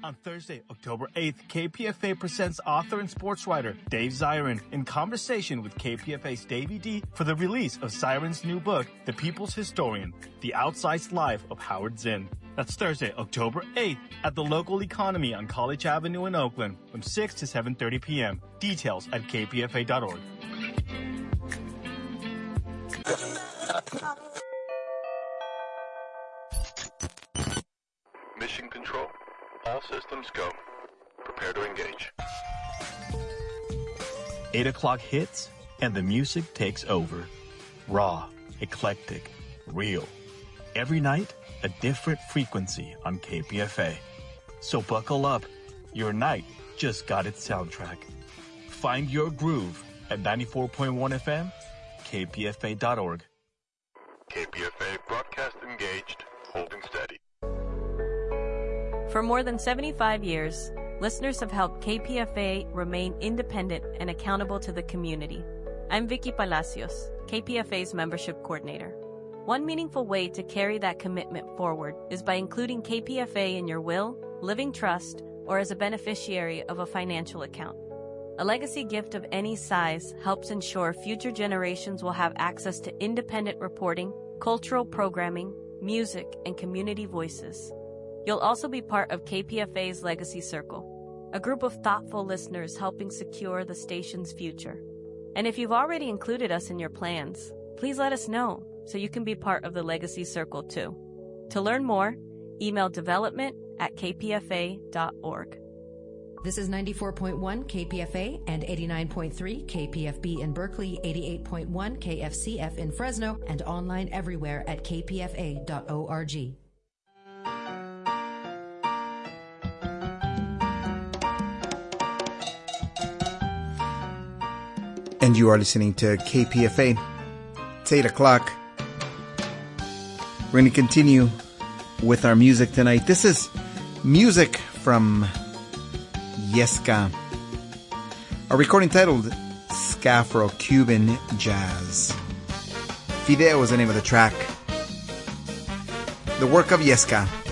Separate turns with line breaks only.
On Thursday, October 8th, KPFA presents author and sports writer Dave Zirin in conversation with KPFA's Davey D for the release of Zirin's new book, The People's Historian, The Outsized Life of Howard Zinn. That's Thursday, October 8th at the Local Economy on College Avenue in Oakland from 6 to 7:30 p.m. Details at kpfa.org.
Mission Control. All systems go. Prepare to engage.
8 o'clock hits, and the music takes over. Raw, eclectic, real. Every night, a different frequency on KPFA. So buckle up. Your night just got its soundtrack. Find your groove at 94.1 FM, kpfa.org.
KPFA broadcast engaged, holding steady.
For more than 75 years, listeners have helped KPFA remain independent and accountable to the community. I'm Vicky Palacios, KPFA's membership coordinator. One meaningful way to carry that commitment forward is by including KPFA in your will, living trust, or as a beneficiary of a financial account. A legacy gift of any size helps ensure future generations will have access to independent reporting, cultural programming, music, and community voices. You'll also be part of KPFA's Legacy Circle, a group of thoughtful listeners helping secure the station's future. And if you've already included us in your plans, please let us know so you can be part of the Legacy Circle too. To learn more, email development@kpfa.org.
This is 94.1 KPFA and 89.3 KPFB in Berkeley, 88.1 KFCF in Fresno, and online everywhere at kpfa.org.
And you are listening to KPFA. It's 8 o'clock. We're going to continue with our music tonight. This is music from Yesca. A recording titled Scafro-Cuban Jazz. Fideo was the name of the track. The work of Yesca.